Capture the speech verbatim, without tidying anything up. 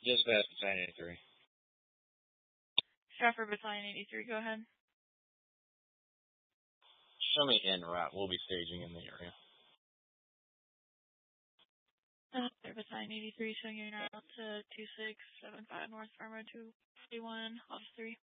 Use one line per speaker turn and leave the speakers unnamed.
Just past Battalion eighty-three.
Stratford Battalion eighty-three, go ahead.
Show me en route. We'll be staging in the area.
Stratford Battalion eighty-three, showing you en route to two six seven five North Farmer two forty-one, off three.